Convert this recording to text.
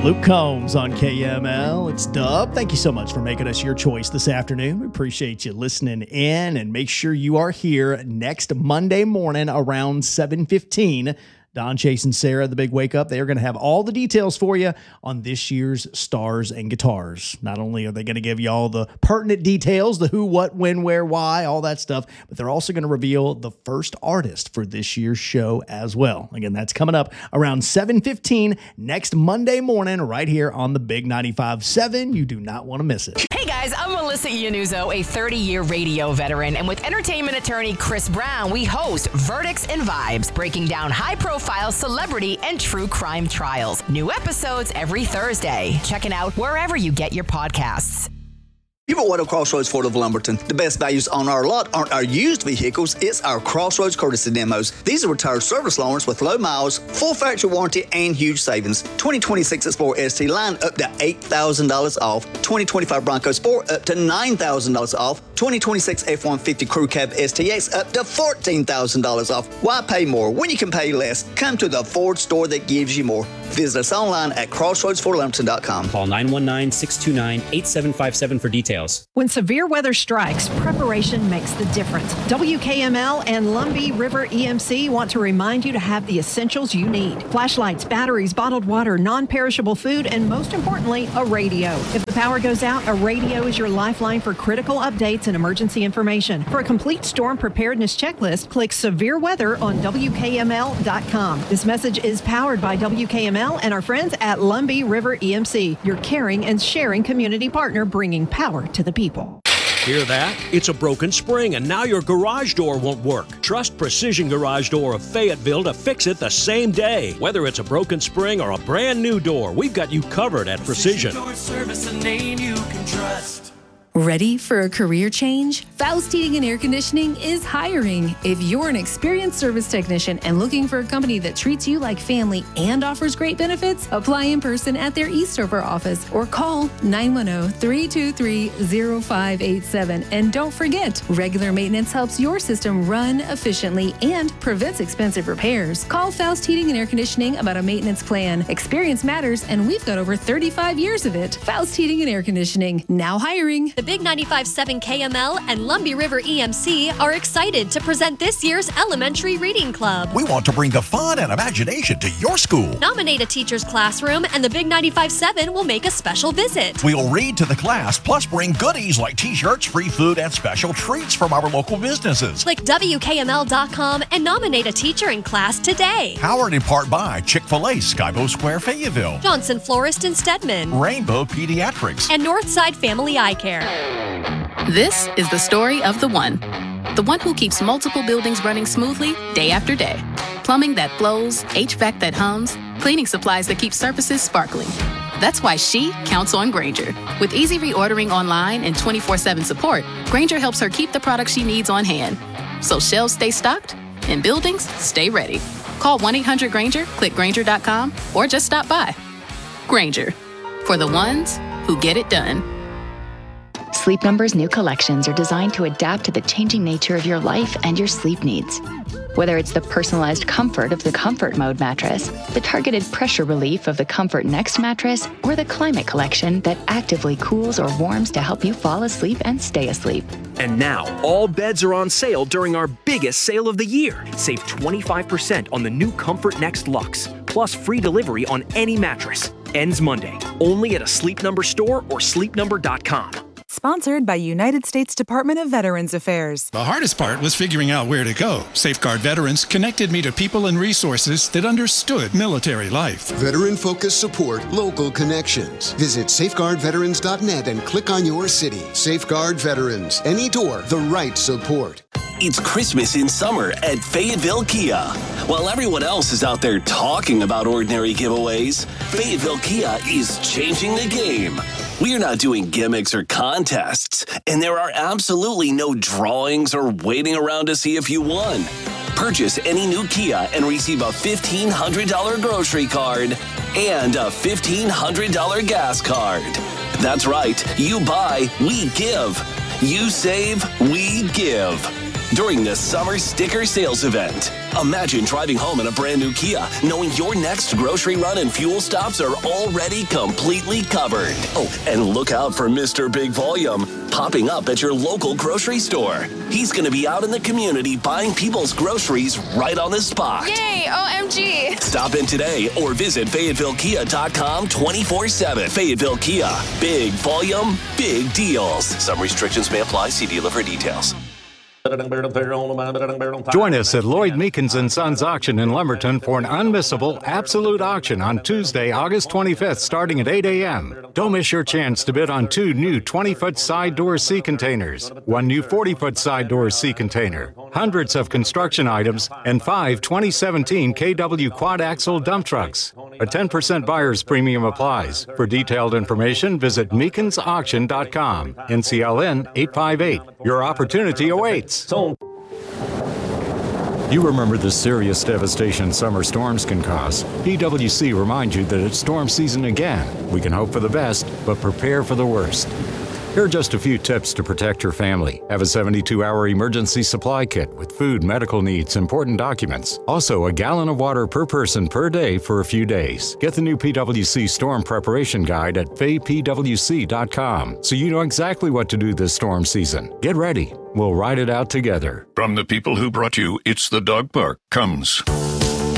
Luke Combs on KML. It's Dub. Thank you so much for making us your choice this afternoon. We appreciate you listening in, and make sure you are here next Monday morning around 7:15. Don, Chase, and Sarah, the Big Wake Up, they are going to have all the details for you on this year's Stars and Guitars. Not only are they going to give you all the pertinent details, the who, what, when, where, why, all that stuff, but they're also going to reveal the first artist for this year's show as well. Again, that's coming up around 7:15 next Monday morning right here on the Big 95.7. You do not want to miss it. Hey guys, I'm Melissa Iannuzzo, a 30-year radio veteran, and with entertainment attorney Chris Brown, we host Verdicts and Vibes, breaking down high-profile celebrity and true crime trials. New episodes every Thursday. Check it out wherever you get your podcasts. You're at Auto Crossroads Ford of Lumberton. The best values on our lot aren't our used vehicles, it's our Crossroads courtesy demos. These are retired service loaners with low miles, full factory warranty, and huge savings. 2026 Explorer ST line up to $8,000 off. 2025 Bronco Sport up to $9,000 off. 2026 F-150 Crew Cab STX up to $14,000 off. Why pay more when you can pay less? Come to the Ford store that gives you more. Visit us online at crossroadsfordlumberton.com. Call 919-629-8757 for details. When severe weather strikes, preparation makes the difference. WKML and Lumbee River EMC want to remind you to have the essentials you need. Flashlights, batteries, bottled water, non-perishable food, and most importantly, a radio. If the power goes out, a radio is your lifeline for critical updates and emergency information. For a complete storm preparedness checklist, click Severe Weather on WKML.com. This message is powered by WKML and our friends at Lumbee River EMC, your caring and sharing community partner bringing power to the people. Hear that? It's a broken spring and now your garage door won't work. Trust Precision Garage Door of Fayetteville to fix it the same day. Whether it's a broken spring or a brand new door, we've got you covered at Precision. Door Service, a name you can trust. Ready for a career change? Faust Heating and Air Conditioning is hiring. If you're an experienced service technician and looking for a company that treats you like family and offers great benefits, apply in person at their Eastover office or call 910-323-0587. And don't forget, regular maintenance helps your system run efficiently and prevents expensive repairs. Call Faust Heating and Air Conditioning about a maintenance plan. Experience matters, and we've got over 35 years of it. Faust Heating and Air Conditioning, now hiring. The Big 95.7 KML and Lumbee River EMC are excited to present this year's Elementary Reading Club. We want to bring the fun and imagination to your school. Nominate a teacher's classroom and the Big 95.7 will make a special visit. We'll read to the class, plus bring goodies like t-shirts, free food, and special treats from our local businesses. Click WKML.com and nominate a teacher in class today. Powered in part by Chick-fil-A, Skybo Square, Fayetteville, Johnson Florist in Stedman, Rainbow Pediatrics, and Northside Family Eye Care. This is the story of the one who keeps multiple buildings running smoothly day after day. Plumbing that flows, HVAC that hums, cleaning supplies that keep surfaces sparkling. That's why she counts on Grainger. With easy reordering online and 24/7 support, Grainger helps her keep the products she needs on hand. So shelves stay stocked and buildings stay ready. Call 1-800-GRAINGER, click Grainger.com, or just stop by. Grainger, for the ones who get it done. Sleep Number's new collections are designed to adapt to the changing nature of your life and your sleep needs. Whether it's the personalized comfort of the Comfort Mode mattress, the targeted pressure relief of the Comfort Next mattress, or the Climate Collection that actively cools or warms to help you fall asleep and stay asleep. And now, all beds are on sale during our biggest sale of the year. Save 25% on the new Comfort Next Luxe, plus free delivery on any mattress. Ends Monday, only at a Sleep Number store or sleepnumber.com. Sponsored by United States Department of Veterans Affairs. The hardest part was figuring out where to go. Safeguard Veterans connected me to people and resources that understood military life. Veteran-focused support, local connections. Visit safeguardveterans.net and click on your city. Safeguard Veterans. Any door, the right support. It's Christmas in summer at Fayetteville Kia. While everyone else is out there talking about ordinary giveaways, Fayetteville Kia is changing the game. We are not doing gimmicks or contests, and there are absolutely no drawings or waiting around to see if you won. Purchase any new Kia and receive a $1,500 grocery card and a $1,500 gas card. That's right, you buy, we give. You save, we give. during the Summer Sticker Sales Event. Imagine driving home in a brand new Kia, knowing your next grocery run and fuel stops are already completely covered. Oh, and look out for Mr. Big Volume, popping up at your local grocery store. He's going to be out in the community buying people's groceries right on the spot. Yay, OMG. Stop in today or visit FayettevilleKia.com 24/7. Fayetteville Kia. Big volume, big deals. Some restrictions may apply. See dealer for details. Join us at Lloyd Meekins & Sons Auction in Lumberton for an unmissable absolute auction on Tuesday, August 25th, starting at 8 a.m. Don't miss your chance to bid on 2 new 20-foot side door sea containers, 1 new 40-foot side door sea container, hundreds of construction items, and 5 2017 KW quad axle dump trucks. A 10% buyer's premium applies. For detailed information, visit meekinsauction.com. NCLN 858. Your opportunity awaits. You remember the serious devastation summer storms can cause. PWC reminds you that it's storm season again. We can hope for the best, but prepare for the worst. Here are just a few tips to protect your family. Have a 72-hour emergency supply kit with food, medical needs, important documents. Also, a gallon of water per person per day for a few days. Get the new PWC Storm Preparation Guide at faypwc.com so you know exactly what to do this storm season. Get ready. We'll ride it out together. From the people who brought you It's the Dog Park comes